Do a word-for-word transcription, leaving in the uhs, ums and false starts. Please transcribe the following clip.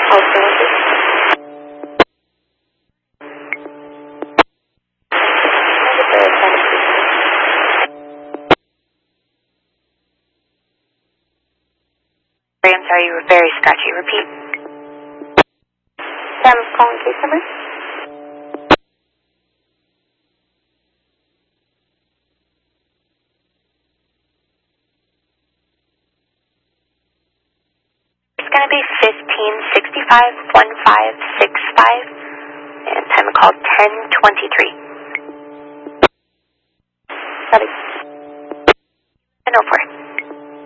Alternative. I'm sorry, you were very scratchy. Repeat. Sam's calling case number. It's going to be fifteen sixty-five one five six five, and time called ten twenty-three. Sorry. I know for it.